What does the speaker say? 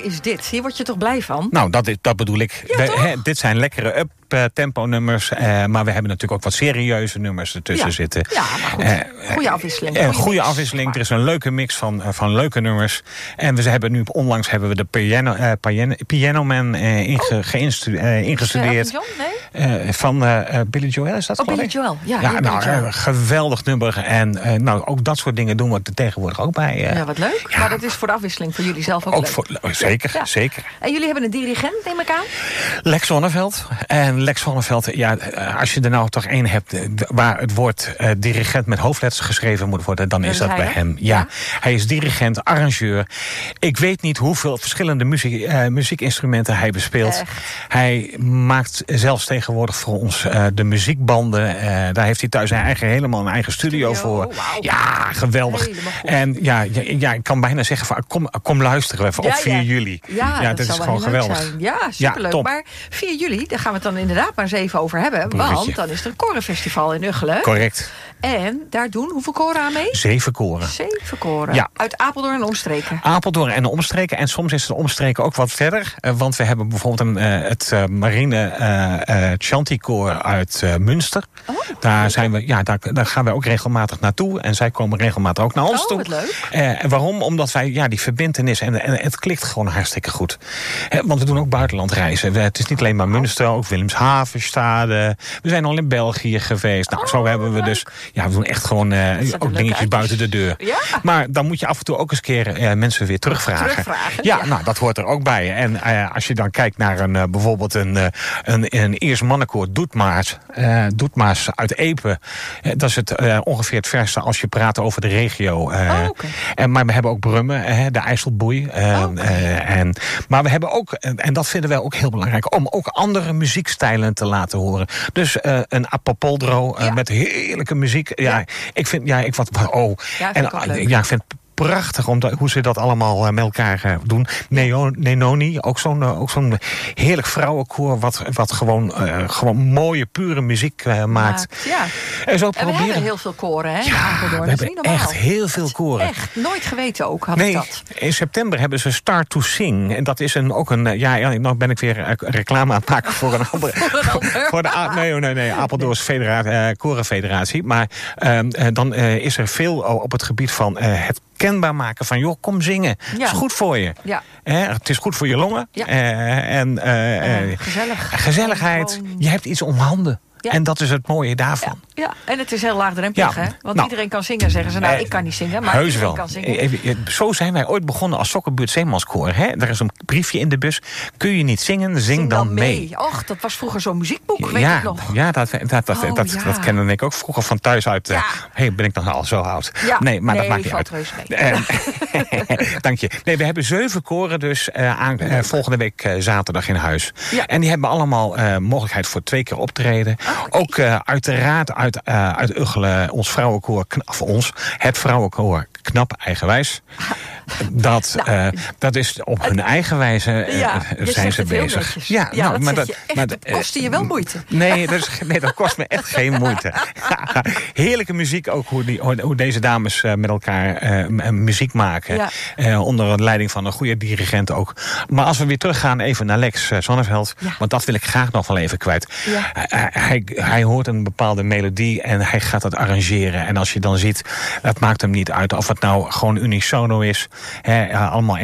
is dit? Hier word je toch blij van? Nou, dat bedoel ik. Ja, dit zijn lekkere up-tempo nummers. Maar we hebben natuurlijk ook wat serieuze nummers ertussen zitten. Ja, maar goed. Goede afwisseling. Goede afwisseling. Er is een leuke mix van leuke nummers. En we hebben nu onlangs de Piano Man ingestudeerd. Van Billy Joel, is dat geloof ik? Billy Joel. Ja, nou, geweldig nummer. En nou, ook dat soort dingen doen we er tegenwoordig ook bij. Ja, wat leuk. Ja. Maar dat is voor de afwisseling voor jullie zelf ook leuk. Zeker, zeker. En jullie hebben een dirigent, neem ik aan? Lex Zonneveld. En Lex Zonneveld, ja, als je er nou toch één hebt waar het woord dirigent met hoofdletters geschreven moet worden, dan is dat bij hem. Ja. Hij is dirigent, arrangeur. Ik weet niet hoeveel verschillende muziekinstrumenten hij bespeelt. Echt? Hij maakt zelfs tegenwoordig voor ons de muziekbanden. Daar heeft hij thuis helemaal een eigen studio voor. Wow. Ja, geweldig. En ja, ik kan bijna zeggen van, kom luisteren even op 4 juli. Ja, dat is gewoon geweldig. Zijn. Ja, superleuk. Ja, maar 4 juli, daar gaan we het dan inderdaad maar eens even over hebben. Bruggetje. Want dan is er een korenfestival in Ugchelen. Correct. En daar doen hoeveel koren aan mee? 7 koren. 7 koren. Ja. Uit Apeldoorn en omstreken. Apeldoorn en de omstreken. En soms is de omstreken ook wat verder. Want we hebben bijvoorbeeld het Marine Chanticoor uit Münster. Oh, daar gaan wij ook regelmatig naartoe. En zij komen regelmatig ook naar ons toe. Wat leuk. Waarom? Omdat wij die verbintenis en het klikt gewoon hartstikke goed. Want we doen ook buitenlandreizen. Het is niet alleen maar Münster, ook Wilhelmshaven, Stade. We zijn al in België geweest. Nou, zo hebben we dus. Ja, we doen echt gewoon ook dingetjes buiten de deur. Ja. Maar dan moet je af en toe ook eens een keer mensen weer terugvragen. Ja, nou, dat hoort er ook bij. En als je dan kijkt naar bijvoorbeeld een Iers mannenkoor, Doetmaas uit Epe. Dat is ongeveer het verste als je praat over de regio. Maar we hebben ook Brummen, de IJsselboei. Maar we hebben ook, en dat vinden wij ook heel belangrijk, om ook andere muziekstijlen te laten horen. Dus een Apapoldro met heerlijke muziek. Ja, ik vind het prachtig hoe ze dat allemaal met elkaar doen. Nenoni, ook zo'n heerlijk vrouwenkoor wat gewoon mooie, pure muziek maakt. Ja. En zo we hebben heel veel koren, hè? Ja, we hebben echt heel veel koren. Echt, nooit geweten ook, ik dat. In september hebben ze Start to Sing. En dat is nou ben ik weer reclame aan het maken voor een andere. voor de Apeldoorns Korenfederatie. Maar dan is er veel op het gebied van het kenbaar maken van, joh, kom zingen. Het is goed voor je. Ja. Het is goed voor je longen. Ja. Gezelligheid. Je hebt iets om handen. Ja. En dat is het mooie daarvan. Ja. En het is heel laagdrempelig, hè? Want iedereen kan zingen, zeggen ze. Nou, ik kan niet zingen, maar iedereen kan zingen. Zo zijn wij ooit begonnen als Sokkenbuurt Zeemanskoor. Hè? Er is een briefje in de bus. Kun je niet zingen, zing dan mee. Och, dat was vroeger zo'n muziekboek, weet ik nog. Ja, dat kende ik ook vroeger van thuis uit. Ben ik dan al zo oud? Ja. Nee, maar dat maakt niet uit. Dank je. Nee, we hebben 7 koren dus volgende week zaterdag in huis. Ja. En die hebben allemaal mogelijkheid voor 2 keer optreden. Ook uiteraard uit Ugchelen, het vrouwenkoor Knap Eigenwijs. Dat is op hun eigen wijze zijn ze bezig. Dat kostte je wel moeite. Nee, dat kost me echt geen moeite. Heerlijke muziek ook, hoe deze dames met elkaar muziek maken. Ja. Onder de leiding van een goede dirigent ook. Maar als we weer teruggaan even naar Lex Zonneveld. Ja. Want dat wil ik graag nog wel even kwijt. Ja. Hij hoort een bepaalde melodie en hij gaat dat arrangeren. En als je dan ziet, het maakt hem niet uit of het nou gewoon unisono is. Allemaal